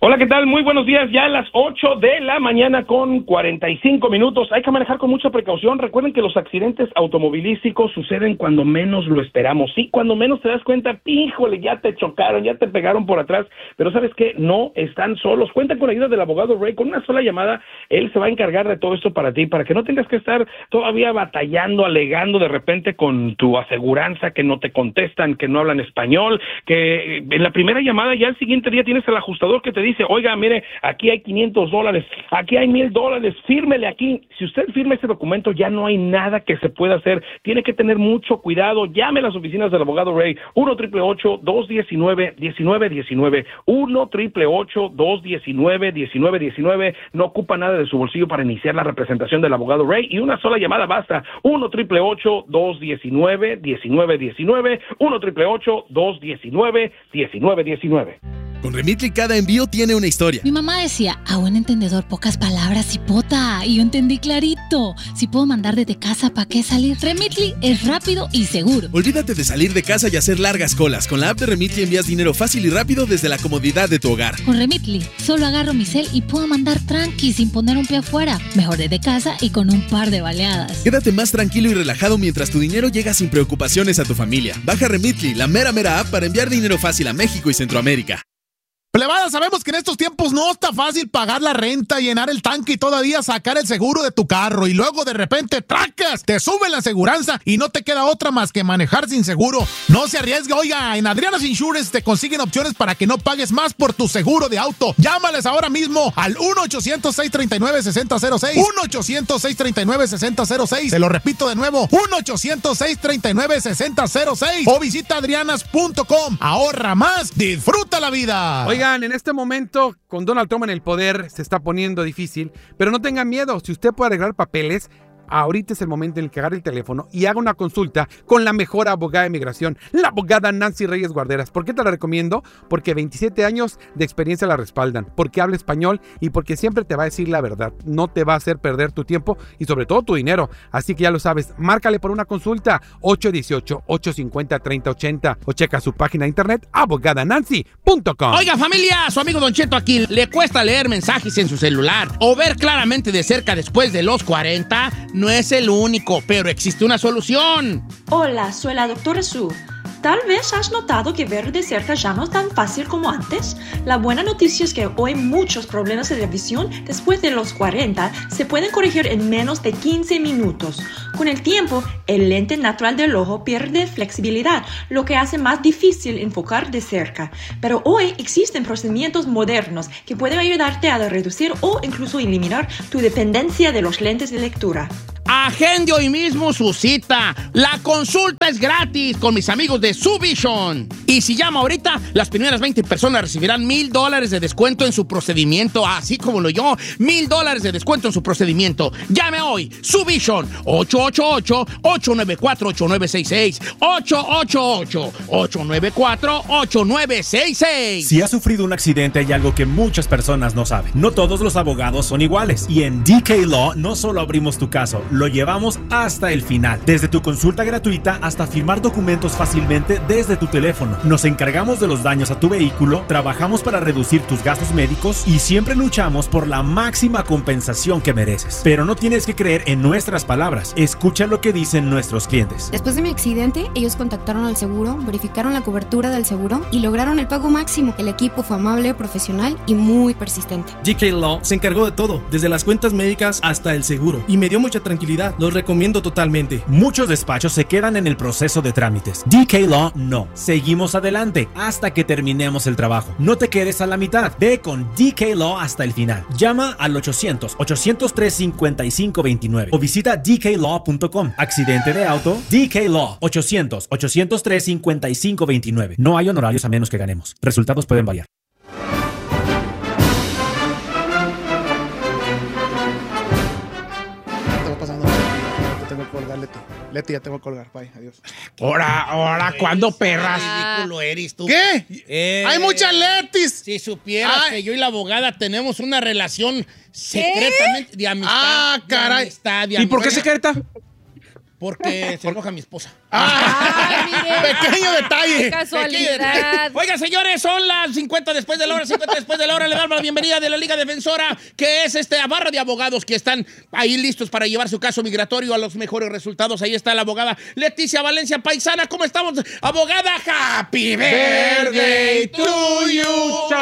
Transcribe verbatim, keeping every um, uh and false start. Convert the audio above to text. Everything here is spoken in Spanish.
Hola, ¿qué tal? Muy buenos días, ya a las ocho de la mañana con cuarenta y cinco minutos. Hay que manejar con mucha precaución. Recuerden que los accidentes automovilísticos suceden cuando menos lo esperamos. Sí, cuando menos te das cuenta, híjole, ya te chocaron, ya te pegaron por atrás. Pero ¿sabes qué? No están solos. Cuenta con la ayuda del abogado Ray. Con una sola llamada, él se va a encargar de todo esto para ti, para que no tengas que estar todavía batallando, alegando de repente con tu aseguranza, que no te contestan, que no hablan español, que en la primera llamada ya el siguiente día tienes el ajustador que te dice, oiga, mire, aquí hay quinientos dólares, aquí hay mil dólares, fírmele aquí. Si usted firma ese documento, ya no hay nada que se pueda hacer. Tiene que tener mucho cuidado. Llame a las oficinas del abogado Ray, uno, ocho ocho ocho, dos uno nueve, uno nueve uno nueve, uno, ocho ocho ocho, dos uno nueve, uno nueve uno nueve. No ocupa nada de su bolsillo para iniciar la representación del abogado Ray, y una sola llamada basta. uno, ocho ocho ocho, dos uno nueve, uno nueve uno nueve, uno, ocho ocho ocho, dos uno nueve, uno nueve uno nueve. Con Remitly cada envío tiene una historia. Mi mamá decía, a buen entendedor pocas palabras, cipota. Y yo entendí clarito. Si puedo mandar desde casa, ¿para qué salir? Remitly es rápido y seguro. Olvídate de salir de casa y hacer largas colas. Con la app de Remitly envías dinero fácil y rápido desde la comodidad de tu hogar. Con Remitly, solo agarro mi cel y puedo mandar tranqui sin poner un pie afuera. Mejor desde casa y con un par de baleadas. Quédate más tranquilo y relajado mientras tu dinero llega sin preocupaciones a tu familia. Baja Remitly, la mera mera app para enviar dinero fácil a México y Centroamérica. Plebada, sabemos que en estos tiempos no está fácil pagar la renta, llenar el tanque y todavía sacar el seguro de tu carro, y luego de repente ¡tracas! Te sube la aseguranza y no te queda otra más que manejar sin seguro. No se arriesgue, oiga, en Adriana's Insurance te consiguen opciones para que no pagues más por tu seguro de auto. Llámales ahora mismo al uno ochocientos, seis treinta y nueve, sesenta cero seis, uno ochocientos, seis treinta y nueve, sesenta cero seis. Se lo repito de nuevo, uno ochocientos, seis treinta y nueve, sesenta cero seis, o visita adrianas punto com. Ahorra más, disfruta la vida. Oiga, en este momento, con Donald Trump en el poder, se está poniendo difícil, pero no tenga miedo. Si usted puede arreglar papeles, ahorita es el momento en el que agarre el teléfono y haga una consulta con la mejor abogada de migración, la abogada Nancy Reyes Guarderas. ¿Por qué te la recomiendo? Porque veintisiete años de experiencia la respaldan, porque habla español y porque siempre te va a decir la verdad. No te va a hacer perder tu tiempo y sobre todo tu dinero. Así que ya lo sabes, márcale por una consulta ocho uno ocho, ocho cinco cero, tres cero ocho cero o checa su página de internet abogada nancy punto com. Oiga, familia, su amigo Don Cheto aquí. ¿Le cuesta leer mensajes en su celular o ver claramente de cerca después de los cuarenta? No es el único, pero existe una solución. Hola, soy la doctora Su. Tal vez has notado que ver de cerca ya no es tan fácil como antes. La buena noticia es que hoy muchos problemas de visión después de los cuarenta se pueden corregir en menos de quince minutos. Con el tiempo, el lente natural del ojo pierde flexibilidad, lo que hace más difícil enfocar de cerca. Pero hoy existen procedimientos modernos que pueden ayudarte a reducir o incluso eliminar tu dependencia de los lentes de lectura. Agende hoy mismo su cita. La consulta es gratis con mis amigos de Suvision. Y si llama ahorita, las primeras veinte personas recibirán mil dólares de descuento en su procedimiento, así como lo yo, mil dólares de descuento en su procedimiento. Llame hoy, Suvision, ocho ocho ocho, ocho nueve cuatro, ocho nueve seis seis, ocho ocho ocho, ocho nueve cuatro, ocho nueve seis seis. Si has sufrido un accidente, hay algo que muchas personas no saben. No todos los abogados son iguales. Y en D K Law no solo abrimos tu caso, lo llevamos hasta el final. Desde tu consulta gratuita hasta firmar documentos fácilmente desde tu teléfono. Nos encargamos de los daños a tu vehículo, trabajamos para reducir tus gastos médicos y siempre luchamos por la máxima compensación que mereces. Pero no tienes que creer en nuestras palabras. Escucha lo que dicen nuestros clientes. Después de mi accidente, ellos contactaron al seguro, verificaron la cobertura del seguro y lograron el pago máximo. El equipo fue amable, profesional y muy persistente. D K Law se encargó de todo, desde las cuentas médicas hasta el seguro, y me dio mucha tranquilidad. Los recomiendo totalmente. Muchos despachos se quedan en el proceso de trámites. D K Law no. Seguimos adelante hasta que terminemos el trabajo. No te quedes a la mitad. Ve con D K Law hasta el final. Llama al ochocientos, ochocientos tres, cincuenta y cinco veintinueve o visita d k law punto com. Accidente de auto, D K Law, ochocientos, ochocientos tres, cincuenta y cinco veintinueve. No hay honorarios a menos que ganemos. Resultados pueden variar. Leti. Leti, ya te voy a colgar. Bye, adiós. Ahora, ahora, ¿cuándo, perras? Qué ridículo eres tú. ¿Qué? Eh, ¡Hay muchas Letis! Si supieras Ay. que yo y la abogada tenemos una relación secretamente de amistad. Ah, caray. De amistad, de ¿Y por qué amistad. secreta? Porque se enoja mi esposa. ¡Ah, mire! Pequeño detalle. ¡Qué casualidad! Oigan, señores, son las cincuenta después de la hora, cincuenta después de la hora. Le damos la bienvenida de la Liga Defensora, que es esta barra de abogados que están ahí listos para llevar su caso migratorio a los mejores resultados. Ahí está la abogada Leticia Valencia Paisana. ¿Cómo estamos, abogada? ¡Happy birthday to you!